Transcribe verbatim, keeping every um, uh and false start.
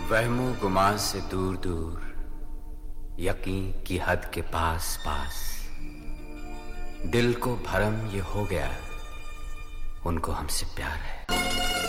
वहमो गुमान से दूर दूर, यकीन की हद के पास पास, दिल को भरम ये हो गया, उनको हमसे प्यार है।